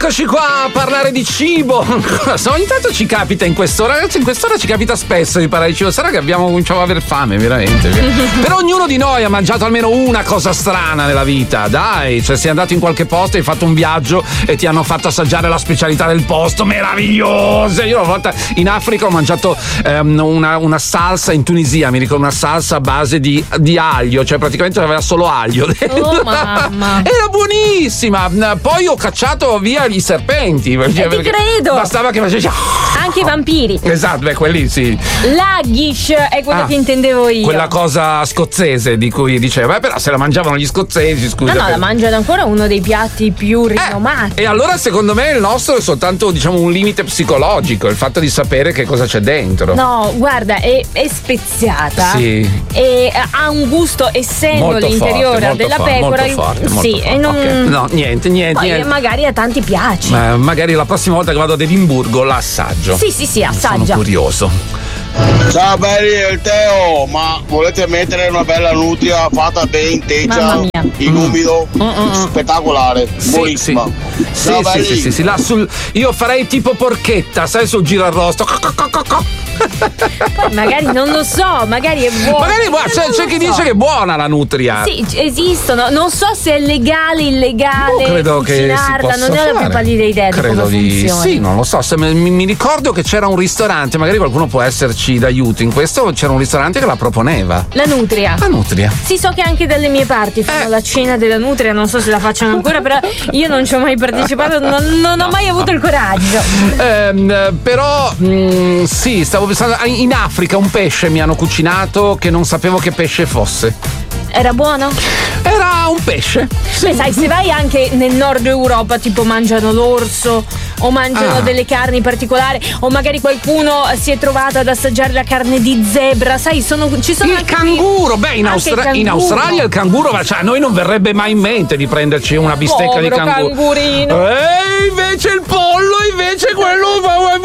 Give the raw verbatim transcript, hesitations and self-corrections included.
Eccoci qua a parlare di cibo. Ogni tanto ci capita in quest'ora, ragazzi, in quest'ora ci capita spesso di parlare di cibo. Sarà che abbiamo cominciato ad avere fame, veramente. Però ognuno di noi ha mangiato almeno una cosa strana nella vita, dai. Cioè, sei andato in qualche posto, hai fatto un viaggio e ti hanno fatto assaggiare la specialità del posto, meravigliosa. Io una volta in Africa ho mangiato um, una, una salsa in Tunisia, mi ricordo, una salsa a base di, di aglio, cioè praticamente aveva solo aglio. Oh mamma. Era buonissima. Poi ho cacciato via gli serpenti. Perché, eh, ti credo. Bastava che facessi. Anche i vampiri. Esatto, beh, quelli sì. L'haggis è quello Ah, che intendevo io. Quella cosa scozzese di cui diceva, eh, però se la mangiavano gli scozzesi, scusa. No, no, per... la mangiano ancora, uno dei piatti più rinomati. Eh, e allora secondo me il nostro è soltanto, diciamo, un limite psicologico, il fatto di sapere che cosa c'è dentro. No, guarda, è, è speziata. Sì. E ha un gusto, essendo Molto l'interiore forte, molto della forte, pecora. molto forte, molto sì, forte. e non. Okay. No, niente, niente, Poi niente. magari a tanti piace. Eh, magari la prossima volta che vado ad Edimburgo la assaggio. Sì, sì, sì, assaggia. Sono curioso. Ciao belli, è il Teo, ma volete mettere una bella nutria fatta ben Mamma teccia mia. in umido? Mm-mm. Spettacolare, Sì, buonissima. Sì, Ciao, sì, belli. sì, sì, sì, là sul, io farei tipo porchetta, sai, sul girarrosto. Poi magari non lo so, magari è buono. Magari buona, c'è, Non c'è lo chi so. dice che è buona la nutria. Sì, esistono. Non so se è legale, illegale. Boh, credo che si cucinarla, possa non ne ho la fare. più pallida idea di Credo come di funziona. sì, non lo so. Se mi, mi ricordo che c'era un ristorante, magari qualcuno può esserci d'aiuto in questo. C'era un ristorante che la proponeva. La nutria. La nutria. Sì, so che anche dalle mie parti fanno Eh. la cena della nutria, non so se la facciano ancora, però io non ci ho mai partecipato, non, non ho mai avuto il coraggio. Ehm, però mh, sì, stavo pensando in Africa un pesce mi hanno cucinato che non sapevo che pesce fosse. Era buono? Era un pesce. Beh, sai, se vai anche nel nord Europa, tipo mangiano l'orso o mangiano Ah. delle carni particolari, o magari qualcuno si è trovato ad assaggiare la carne di zebra, sai, sono, ci sono Il anche qui- canguro, beh, in, anche Austra- il in canguro. Australia il canguro, cioè a noi non verrebbe mai in mente di prenderci una bistecca Povero di canguro. cangurino. E invece il pollo, invece quello